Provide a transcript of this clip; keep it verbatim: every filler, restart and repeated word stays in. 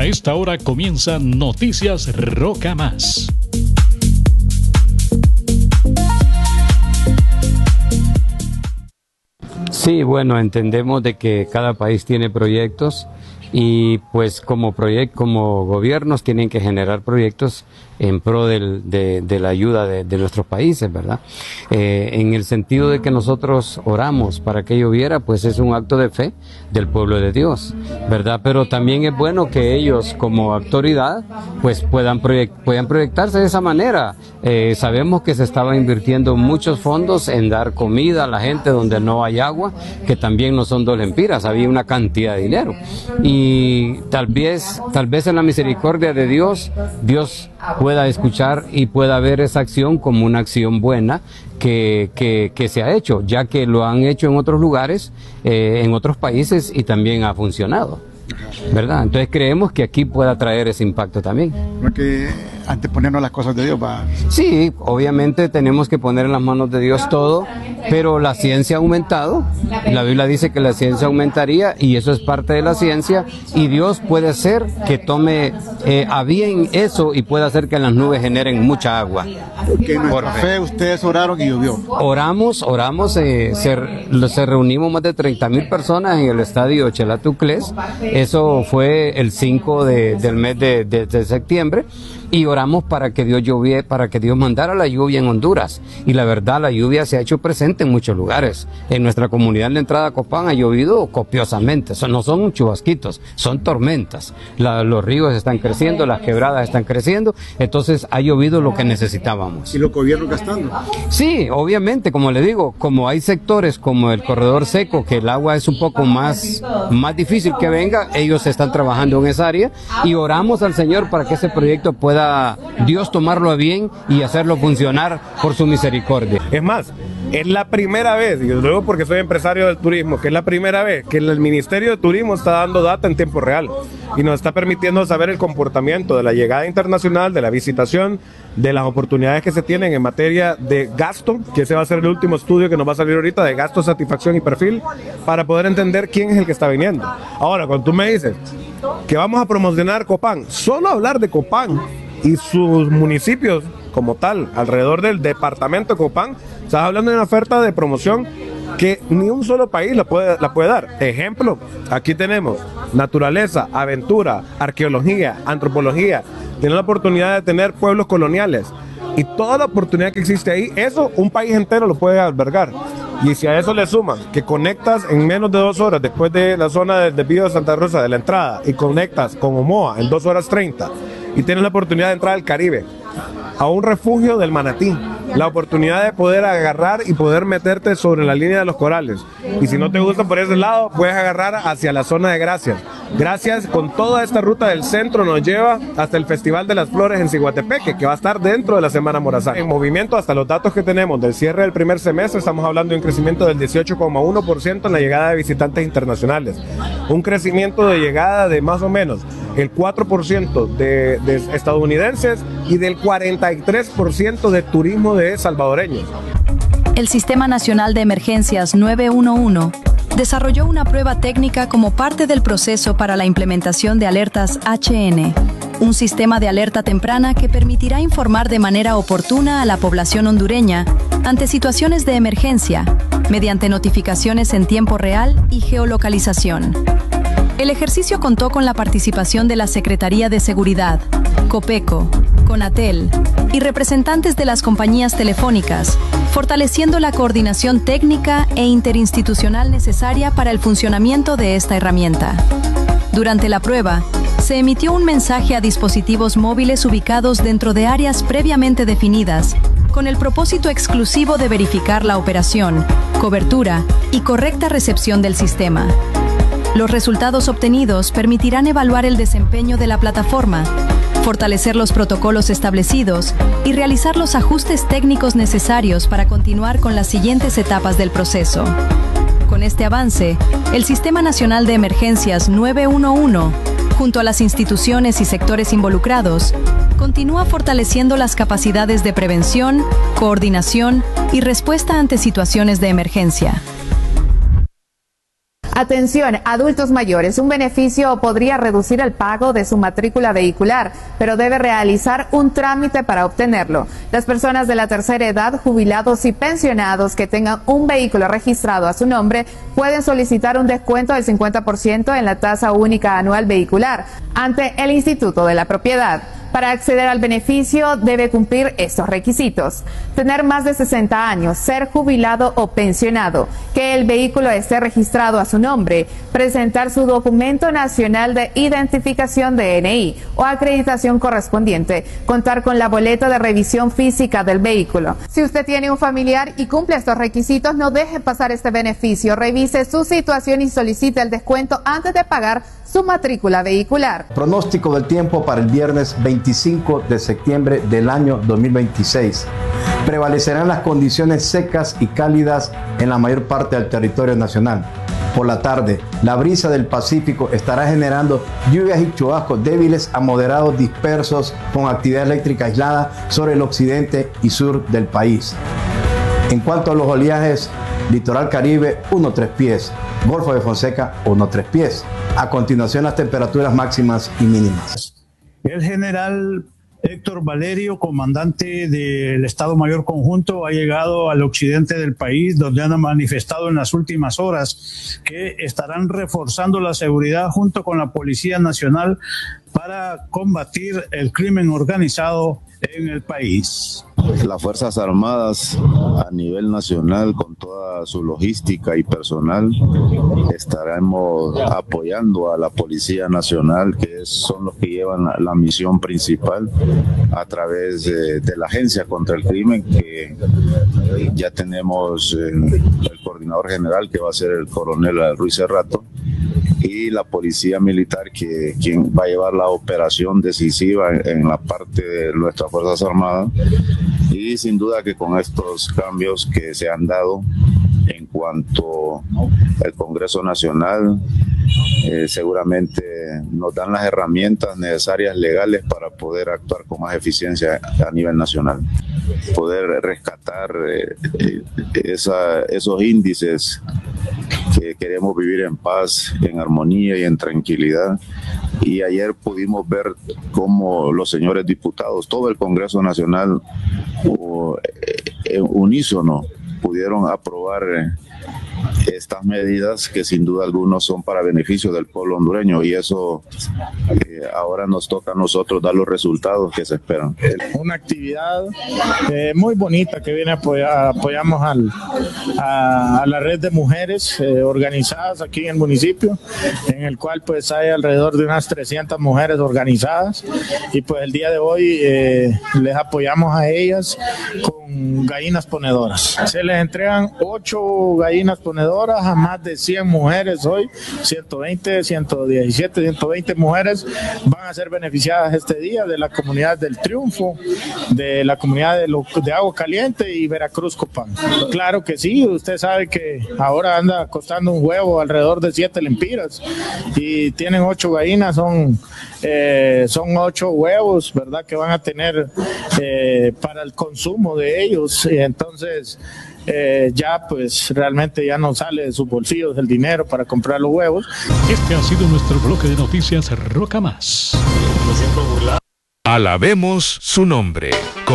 A esta hora comienza Noticias Roca Más. Sí, bueno, entendemos de que cada país tiene proyectos y pues como proyecto, como gobiernos tienen que generar proyectos en pro del, de, de la ayuda de, de nuestros países, ¿verdad? Eh, en el sentido de que nosotros oramos para que lloviera, pues es un acto de fe del pueblo de Dios, ¿verdad? Pero también es bueno que ellos como autoridad pues puedan, proyect, puedan proyectarse de esa manera. Eh, sabemos que se estaba invirtiendo muchos fondos en dar comida a la gente donde no hay agua, que también no son dos lempiras, había una cantidad de dinero. Y tal vez, tal vez en la misericordia de Dios, Dios pueda escuchar y pueda ver esa acción como una acción buena que, que, que se ha hecho, ya que lo han hecho en otros lugares, eh, en otros países y también ha funcionado, ¿verdad? Entonces creemos que aquí pueda traer ese impacto también. Porque anteponernos las cosas de Dios va. Sí, obviamente tenemos que poner en las manos de Dios todo, pero la ciencia ha aumentado, la Biblia dice que la ciencia aumentaría y eso es parte de la ciencia y Dios puede hacer que tome eh, a bien eso y puede hacer que las nubes generen mucha agua. Que en nuestra fe ustedes oraron y llovió. Oramos, oramos, eh, se, se reunimos más de treinta mil personas en el estadio Chelatucles, eso fue el cinco de, del mes de, de, de septiembre. Y oramos para que Dios lloviera, para que Dios mandara la lluvia en Honduras. Y la verdad, la lluvia se ha hecho presente en muchos lugares. En nuestra comunidad en la entrada a Copán ha llovido copiosamente. Eso no son chubasquitos, son tormentas. La, los ríos están creciendo, las quebradas están creciendo. Entonces ha llovido lo que necesitábamos. ¿Y los gobiernos gastando? Sí, obviamente, como le digo, como hay sectores como el corredor seco, que el agua es un poco más, más difícil que venga, ellos están trabajando en esa área y oramos al Señor para que ese proyecto pueda Dios tomarlo a bien y hacerlo funcionar por su misericordia. Es más, es la primera vez, y lo digo porque soy empresario del turismo, que es la primera vez que el Ministerio de Turismo está dando data en tiempo real y nos está permitiendo saber el comportamiento de la llegada internacional, de la visitación, de las oportunidades que se tienen en materia de gasto, que ese va a ser el último estudio que nos va a salir ahorita, de gasto, satisfacción y perfil, para poder entender quién es el que está viniendo. Ahora, cuando tú me dices que vamos a promocionar Copán, solo hablar de Copán y sus municipios como tal, alrededor del departamento de Copán, estás hablando de una oferta de promoción que ni un solo país la puede, la puede dar. Ejemplo, aquí tenemos naturaleza, aventura, arqueología, antropología, tenemos la oportunidad de tener pueblos coloniales y toda la oportunidad que existe ahí, eso un país entero lo puede albergar. Y si a eso le sumas que conectas en menos de dos horas después de la zona del desvío de Santa Rosa de la entrada y conectas con Omoa en dos horas treinta y tienes la oportunidad de entrar al Caribe, a un refugio del manatí, la oportunidad de poder agarrar y poder meterte sobre la línea de los corales. Y si no te gusta por ese lado, puedes agarrar hacia la zona de Gracias. Gracias, con toda esta ruta del centro nos lleva hasta el Festival de las Flores en Ciguatepeque, que va a estar dentro de la Semana Morazán. En movimiento, hasta los datos que tenemos del cierre del primer semestre, estamos hablando de un crecimiento del dieciocho coma uno por ciento en la llegada de visitantes internacionales. Un crecimiento de llegada de más o menos el cuatro por ciento de, de estadounidenses y del cuarenta y tres por ciento de turismo de salvadoreños. El Sistema Nacional de Emergencias nueve uno uno desarrolló una prueba técnica como parte del proceso para la implementación de alertas H N, un sistema de alerta temprana que permitirá informar de manera oportuna a la población hondureña ante situaciones de emergencia, mediante notificaciones en tiempo real y geolocalización. El ejercicio contó con la participación de la Secretaría de Seguridad, COPECO, CONATEL y representantes de las compañías telefónicas, fortaleciendo la coordinación técnica e interinstitucional necesaria para el funcionamiento de esta herramienta. Durante la prueba, se emitió un mensaje a dispositivos móviles ubicados dentro de áreas previamente definidas, con el propósito exclusivo de verificar la operación, cobertura y correcta recepción del sistema. Los resultados obtenidos permitirán evaluar el desempeño de la plataforma, fortalecer los protocolos establecidos y realizar los ajustes técnicos necesarios para continuar con las siguientes etapas del proceso. Con este avance, el Sistema Nacional de Emergencias nueve uno uno, junto a las instituciones y sectores involucrados, continúa fortaleciendo las capacidades de prevención, coordinación y respuesta ante situaciones de emergencia. Atención, adultos mayores, un beneficio podría reducir el pago de su matrícula vehicular, pero debe realizar un trámite para obtenerlo. Las personas de la tercera edad, jubilados y pensionados que tengan un vehículo registrado a su nombre pueden solicitar un descuento del cincuenta por ciento en la tasa única anual vehicular ante el Instituto de la Propiedad. Para acceder al beneficio debe cumplir estos requisitos: tener más de sesenta años, ser jubilado o pensionado, que el vehículo esté registrado a su nombre, presentar su documento nacional de identificación D N I o acreditación correspondiente, contar con la boleta de revisión física del vehículo. Si usted tiene un familiar y cumple estos requisitos, no deje pasar este beneficio, revise su situación y solicite el descuento antes de pagar su matrícula vehicular. Pronóstico del tiempo para el viernes veinticinco de septiembre del año dos mil veintiséis. Prevalecerán las condiciones secas y cálidas en la mayor parte del territorio nacional. Por la tarde, la brisa del Pacífico estará generando lluvias y chubascos débiles a moderados dispersos con actividad eléctrica aislada sobre el occidente y sur del país. En cuanto a los oleajes, litoral Caribe uno a tres pies, Golfo de Fonseca uno a tres pies. A continuación, las temperaturas máximas y mínimas. El general Héctor Valerio, comandante del Estado Mayor Conjunto, ha llegado al occidente del país, donde han manifestado en las últimas horas que estarán reforzando la seguridad junto con la Policía Nacional para combatir el crimen organizado en el país. Las Fuerzas Armadas a nivel nacional, con toda su logística y personal, estaremos apoyando a la Policía Nacional, que son los que llevan la, la misión principal a través de, de la Agencia contra el Crimen, que ya tenemos eh, el coordinador general, que va a ser el coronel Ruiz Cerrato, y la Policía Militar, que quien va a llevar la operación decisiva en, en la parte de nuestras Fuerzas Armadas. Y sin duda que con estos cambios que se han dado en cuanto al Congreso Nacional, eh, seguramente nos dan las herramientas necesarias legales para poder actuar con más eficiencia a nivel nacional, poder rescatar eh, eh, esa, esos índices que queremos vivir en paz, en armonía y en tranquilidad. Y ayer pudimos ver cómo los señores diputados, todo el Congreso Nacional, en unísono, pudieron aprobar estas medidas que sin duda algunos son para beneficio del pueblo hondureño, y eso eh, ahora nos toca a nosotros dar los resultados que se esperan. Una actividad eh, muy bonita que viene a apoyar, apoyamos al, a, a la red de mujeres eh, organizadas aquí en el municipio, en el cual pues hay alrededor de unas trescientas mujeres organizadas, y pues el día de hoy eh, les apoyamos a ellas con gallinas ponedoras. Se les entregan ocho gallinas ponedoras a más de cien mujeres hoy, ciento veinte, ciento diecisiete, ciento veinte mujeres van a ser beneficiadas este día de la comunidad del Triunfo, de la comunidad de, lo, de Agua Caliente y Veracruz Copán. Claro que sí, usted sabe que ahora anda costando un huevo alrededor de siete lempiras y tienen ocho gallinas, son, eh, son ocho huevos, ¿verdad?, que van a tener eh, para el consumo de ellos, y entonces Eh, ya pues realmente ya no sale de sus bolsillos el dinero para comprar los huevos. Este ha sido nuestro bloque de noticias Roca Más. Alabemos su nombre.